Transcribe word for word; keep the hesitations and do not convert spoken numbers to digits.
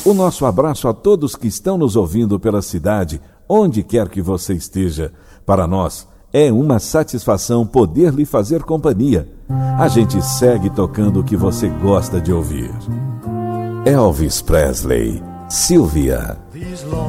O nosso abraço a todos que estão nos ouvindo pela cidade, onde quer que você esteja. Para nós, é uma satisfação poder lhe fazer companhia. A gente segue tocando o que você gosta de ouvir. Elvis Presley, Sylvia.